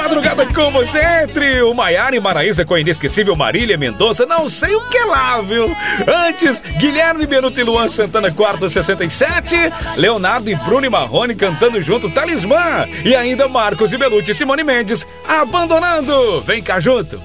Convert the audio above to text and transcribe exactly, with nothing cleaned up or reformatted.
Madrugada com você, trio Maiara e Maraísa com a inesquecível Marília Mendonça, não sei o que lá, viu? Antes, Guilherme Benuto e Luan Santana, quarto sessenta e sete, Leonardo e Bruno e Marrone cantando junto Talismã, e ainda Marcos e Belucci e Simone Mendes, Abandonando. Vem cá junto.